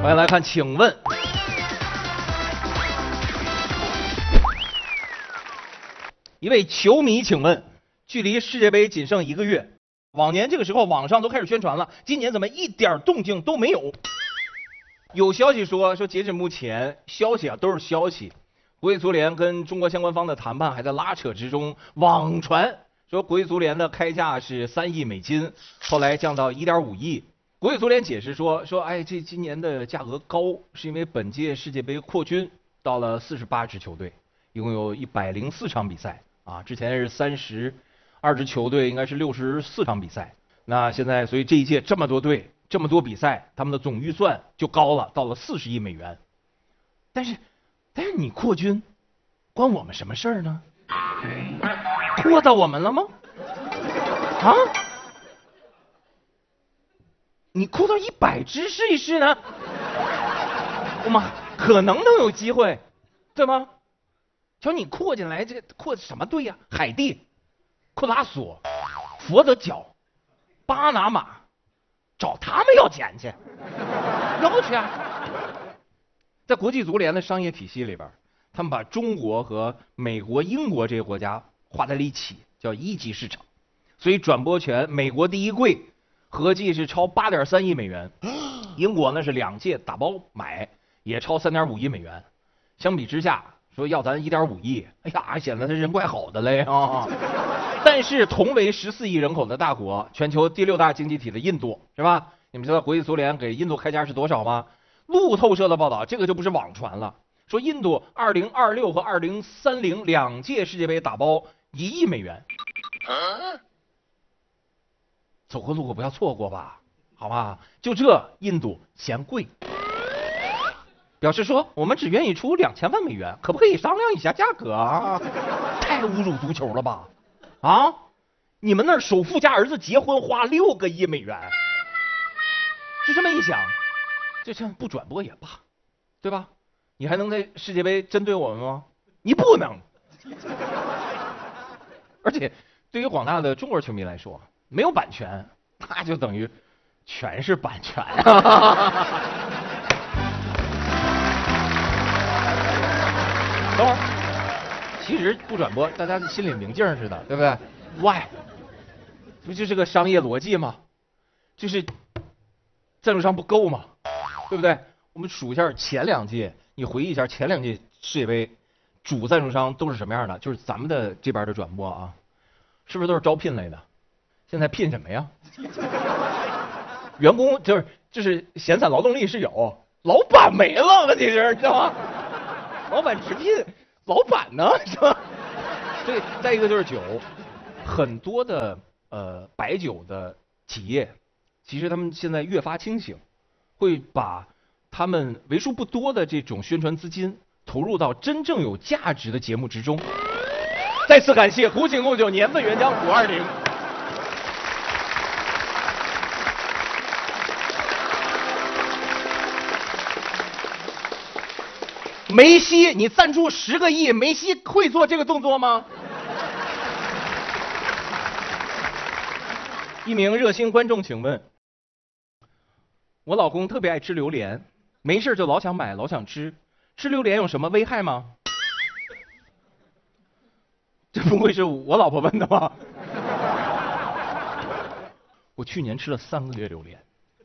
欢迎来看，请问，一位球迷，请问，距离世界杯仅剩1个月，往年这个时候网上都开始宣传了，今年怎么一点动静都没有？有消息说，截至目前，消息都是消息，国际足联跟中国相关方的谈判还在拉扯之中。网传说国际足联的开价是3亿美金，后来降到1.5亿。国际足联解释说，哎，这今年的价格高，是因为本届世界杯扩军到了48支球队，一共有104场比赛啊，之前是32支球队，应该是64场比赛。那现在，所以这一届这么多队。这么多比赛，他们的总预算就高了，到了40亿美元。但是你扩军，关我们什么事儿呢？扩到我们了吗？啊？你扩到100支试一试呢？我们可能有机会，对吗？瞧你扩进来，这扩什么队呀？海地、库拉索、佛得角、巴拿马。找他们要钱去，要去啊！在国际足联的商业体系里边，他们把中国和美国、英国这些国家划在了一起，叫1级市场。所以转播权，美国第一贵，合计是超8.3亿美元，英国呢是2届打包买，也超3.5亿美元。相比之下，说要咱1.5亿，哎呀，显得他人怪好的嘞啊！但是同为14亿人口的大国，全球第6大经济体的印度，是吧？你们知道国际足联给印度开价是多少吗？路透社的报道，这个就不是网传了，说印度2026和2030 2届世界杯打包1亿美元。走过路过不要错过吧，好吧？就这，印度嫌贵，表示说我们只愿意出2000万美元，可不可以商量一下价格啊？太侮辱足球了吧！啊，你们那儿首富家儿子结婚花6个亿美元，就这么一想，这不转播也罢，对吧？你还能在世界杯针对我们吗？你不能。而且对于广大的中国球迷来说，没有版权，那就等于全是版权啊！等会儿。其实不转播，大家心里明镜似的，对不对 ？Why？ 不就是个商业逻辑吗？就是赞助商不够嘛，对不对？我们数一下前2届，你回忆一下前2届世界杯主赞助商都是什么样的？就是咱们的这边的转播啊，是不是都是招聘类的？现在聘什么呀？员工就是闲散劳动力是有，老板没了，问题是知道吗？老板直聘。老板呢，是吧？所以再一个就是酒，很多的白酒的企业，其实他们现在越发清醒，会把他们为数不多的这种宣传资金投入到真正有价值的节目之中。再次感谢古井贡酒年份原浆520。梅西，你赞助10个亿，梅西会做这个动作吗？一名热心观众，请问，我老公特别爱吃榴莲，没事就老想买，老想吃，吃榴莲有什么危害吗？这不会是我老婆问的吧？我去年吃了3个月榴莲，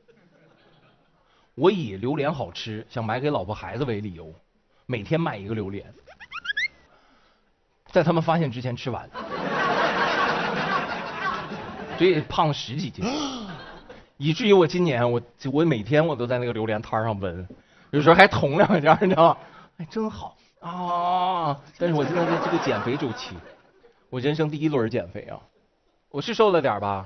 我以榴莲好吃，想买给老婆孩子为理由。每天买1个榴莲，在他们发现之前吃完，所以胖了10几斤，以至于我今年我每天我都在那个榴莲摊上闻，有时候还捅2下，你知道吗？哎，真好啊！但是我现在在这个减肥周期，我人生第1轮减肥啊，我是瘦了点吧？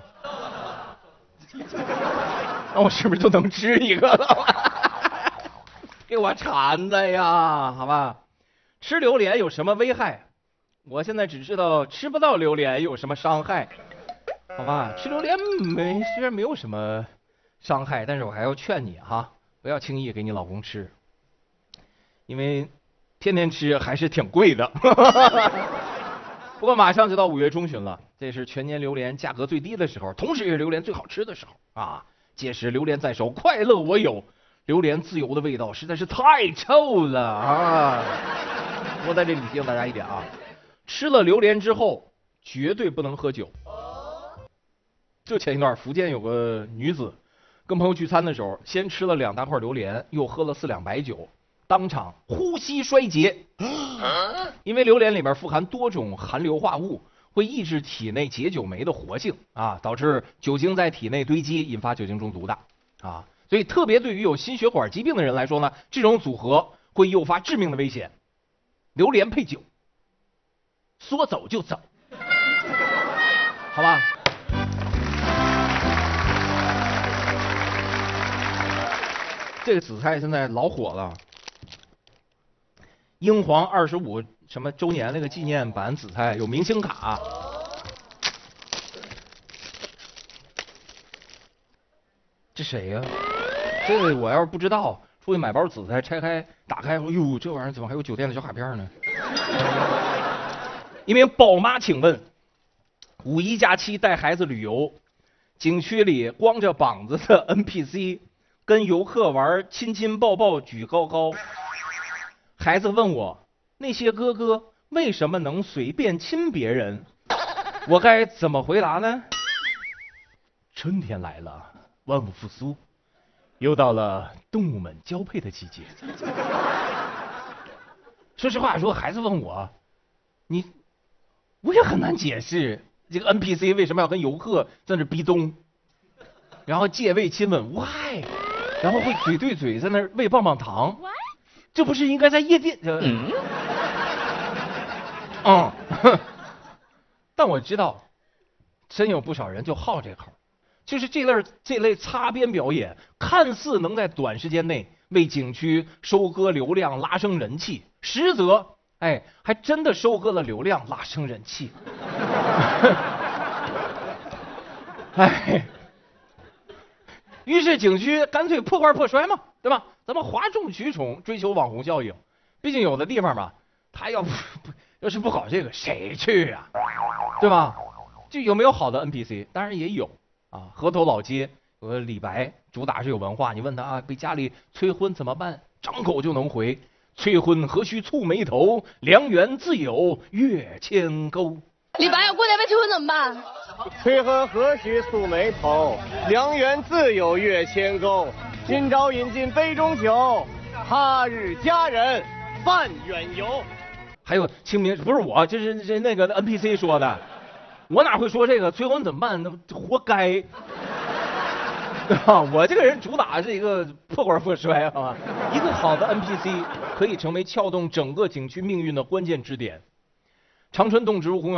那我是不是就能吃1个了？给我馋的呀，好吧？吃榴莲有什么危害？我现在只知道吃不到榴莲有什么伤害，好吧？吃榴莲虽然没有什么伤害，但是我还要劝你哈，不要轻易给你老公吃，因为天天吃还是挺贵的。不过马上就到5月中旬了，这是全年榴莲价格最低的时候，同时也是榴莲最好吃的时候啊！届时榴莲在手，快乐我有。 榴莲自由的味道实在是太臭了啊！我在这里提醒大家一点啊，吃了榴莲之后绝对不能喝酒。就前一段福建有个女子跟朋友聚餐的时候，先吃了2大块榴莲，又喝了4两白酒，当场呼吸衰竭。因为榴莲里边富含多种含硫化物，会抑制体内解酒酶的活性啊，导致酒精在体内堆积，引发酒精中毒的啊。所以特别对于有心血管疾病的人来说呢，这种组合会诱发致命的危险。榴莲配酒，说走就走，好吧？这个紫菜现在老火了，英皇25什么周年那个纪念版紫菜有明星卡。这谁呀？这个我要是不知道，出去买包紫菜，拆开打开，哟，这玩意儿怎么还有酒店的小卡片呢？一名宝妈请问，5一假期带孩子旅游，景区里光着膀子的 NPC 跟游客玩亲亲抱抱举高高。孩子问我，那些哥哥为什么能随便亲别人？我该怎么回答呢？春天来了，万物复苏，又到了动物们交配的季节。说实话，说孩子问我，我也很难解释这个 NPC 为什么要跟游客在那逼咚，然后借位亲吻 ，why？ 然后会嘴对嘴在那喂棒棒糖，这不是应该在夜店？但我知道，真有不少人就好这口，就是这类擦边表演，看似能在短时间内为景区收割流量、拉升人气，实则还真的收割了流量，拉升人气。于是景区干脆破罐破摔嘛，对吧？咱们哗众取宠，追求网红效应。毕竟有的地方吧，他要是不搞这个，谁去啊？对吧？就有没有好的 NPC？ 当然也有啊。河头老街有个李白，主打是有文化。你问他啊，被家里催婚怎么办？张口就能回：催婚何须蹙眉头，良缘自有月牵钩。 李白，我过年被催婚怎么办？ 催婚何须蹙眉头，良缘自有月牵钩。今朝饮尽杯中酒，他日佳人伴远游。 还有清明，不是我，这是那个 NPC 说的，我哪会说这个？催婚怎么办？那活该，对吧？我这个人主打是一个破罐破摔，好吧？一个好的 NPC 可以成为撬动整个景区命运的关键支点。长春动植物公园